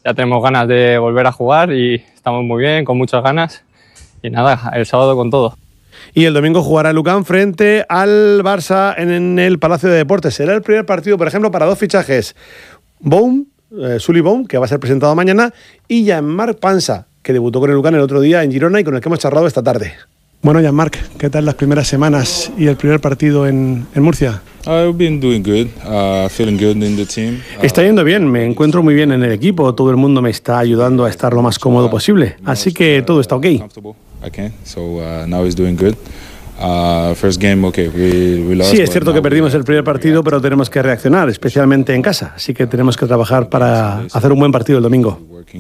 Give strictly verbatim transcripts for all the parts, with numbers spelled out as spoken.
ya tenemos ganas de volver a jugar y estamos muy bien, con muchas ganas. Y nada, el sábado con todo. Y el domingo jugará Lucan frente al Barça en el Palacio de Deportes. Será el primer partido, por ejemplo, para dos fichajes. Boum, eh, Sully Boum, que va a ser presentado mañana, y Jean-Marc Pansa, que debutó con el Lucan el otro día en Girona y con el que hemos charlado esta tarde. Bueno, Jean-Marc, ¿qué tal las primeras semanas y el primer partido en, en Murcia? I've been doing good, uh, feeling good in the team. Uh, Está yendo bien, me encuentro muy bien en el equipo, todo el mundo me está ayudando a estar lo más cómodo posible, así que todo está ok. Okay, so uh, now it's doing good. Uh, first game, okay, we, we lost, sí, es cierto que perdimos el primer partido, pero tenemos que reaccionar, especialmente en casa, así que tenemos que trabajar para hacer un buen partido el domingo.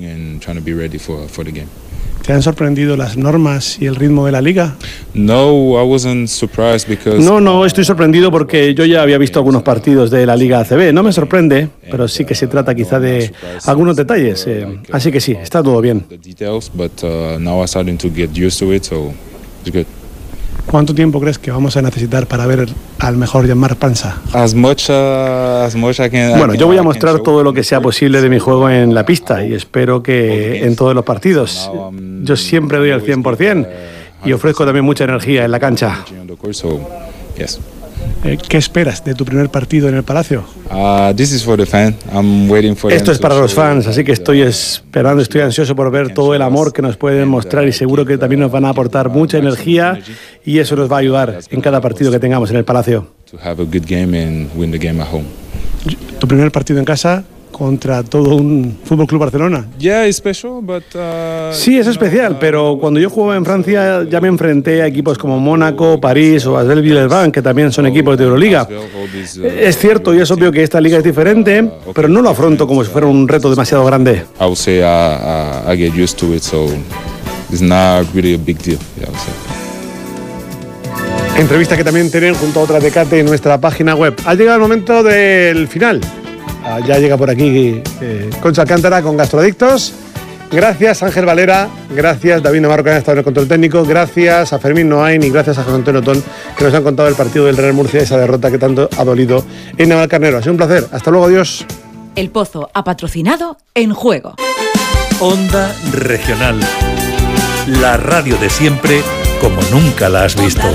¿Te han sorprendido las normas y el ritmo de la liga? No, I wasn't surprised because no, no, estoy sorprendido porque yo ya había visto algunos partidos de la Liga A C B. No me sorprende, pero sí que se trata quizá de algunos detalles. Eh, así que sí, está todo bien. ¿Cuánto tiempo crees que vamos a necesitar para ver al mejor Jean-Marc Pansa? As much, uh, as much I can, bueno, I can, yo voy a mostrar todo lo que sea posible de mi juego en la pista y espero que en todos los partidos. Yo siempre doy al cien por ciento y ofrezco también mucha energía en la cancha. Eh, ¿Qué esperas de tu primer partido en el Palacio? Uh, this is for the fan. I'm waiting for Esto es para los fans, así que estoy esperando, estoy ansioso por ver todo el amor que nos pueden mostrar y seguro que también nos van a aportar mucha energía y eso nos va a ayudar en cada partido que tengamos en el Palacio. Tu primer partido en casa contra todo un Fútbol Club Barcelona. Yeah, it's special, but, uh, sí, es especial, pero cuando yo jugaba en Francia ya me enfrenté a equipos como Mónaco, París o Asvel Villeurbanne, que también son equipos de Euroliga. Es cierto y es obvio que esta liga es diferente, pero no lo afronto como si fuera un reto demasiado grande. I would say uh, uh, I get used to it, so it's not really a big deal. Yeah, I would say. Entrevista que también tienen junto a otra de Cate en nuestra página web. Ha llegado el momento del final. Ah, ya llega por aquí eh, Concha Alcántara con Gastrodictos. Gracias Ángel Valera, gracias David Navarro que han estado en el control técnico, gracias a Fermín Noain y gracias a José Antonio Otón que nos han contado el partido del Real Murcia, esa derrota que tanto ha dolido en Navalcarnero. Ha sido un placer. Hasta luego, adiós. El Pozo ha patrocinado En Juego. Onda Regional. La radio de siempre como nunca la has visto.